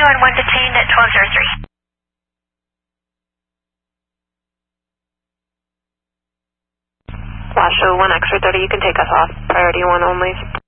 on 1 detained at 1203. Washoe 1 X-ray 30, you can take us off. Priority 1 only.